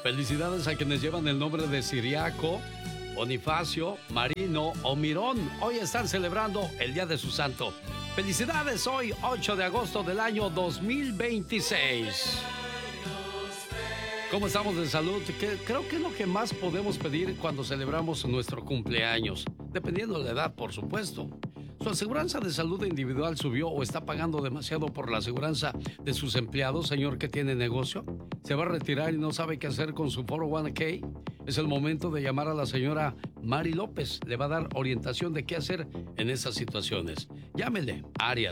Felicidades a quienes llevan el nombre de Ciriaco, Bonifacio, Marino o Mirón. Hoy están celebrando el día de su santo. Felicidades hoy, 8 de agosto del año 2026. ¿Cómo estamos de salud? Creo que es lo que más podemos pedir cuando celebramos nuestro cumpleaños, dependiendo de la edad, por supuesto. ¿Su aseguranza de salud individual subió o está pagando demasiado por la aseguranza de sus empleados, señor que tiene negocio? ¿Se va a retirar y no sabe qué hacer con su 401k? Es el momento de llamar a la señora Mari López. Le va a dar orientación de qué hacer en esas situaciones. Llámele, área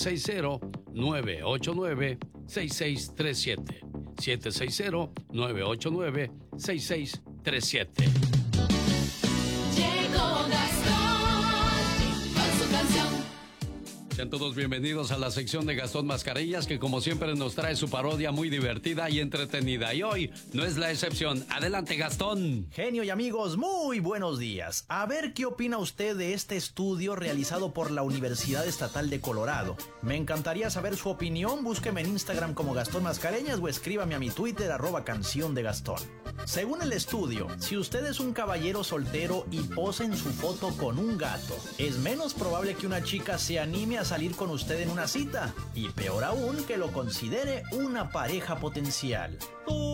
760-989-6637. 760-989-6637. Llegó Gastón con su canción. Sean todos bienvenidos a la sección de Gastón Mascarillas, que como siempre nos trae su parodia muy divertida y entretenida. Y hoy no es la excepción. Adelante, Gastón. Genio y amigos, muy buenos días. A ver qué opina usted de este estudio realizado por la Universidad Estatal de Colorado. Me encantaría saber su opinión. Búsqueme en Instagram como Gastón Mascareñas o escríbame a mi Twitter @canción de Gastón. Según el estudio, si usted es un caballero soltero y posa en su foto con un gato, es menos probable que una chica se anime a salir con usted en una cita, y peor aún que lo considere una pareja potencial.